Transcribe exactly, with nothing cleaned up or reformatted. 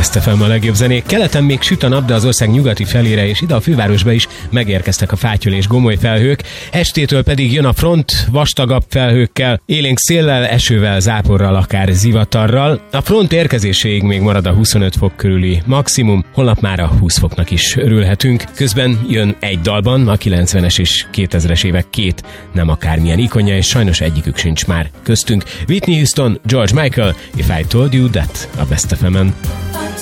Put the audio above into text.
Best ef em a legjobb zenék. Keleten még süt a nap, de az ország nyugati felére és ide a fővárosba is megérkeztek a fátyol és gomoly felhők. Estétől pedig jön a front, vastagabb felhőkkel, élénk széllel, esővel, záporral, akár zivatarral. A front érkezéséig még marad a huszonöt fok körüli maximum, holnap már a húsz foknak is örülhetünk. Közben jön egy dalban a kilencvenes és kétezres évek két nem akármilyen ikonja, és sajnos egyikük sincs már köztünk. Whitney Houston, George Michael, If I Told You That a Best ef emen.